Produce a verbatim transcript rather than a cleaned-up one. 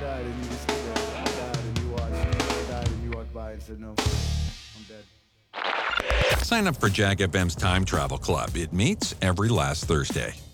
died and you were still there. I died and you watched. I died and you walked by and said, no, I'm dead. Sign up for Jag F M's Time Travel Club. It meets every last Thursday.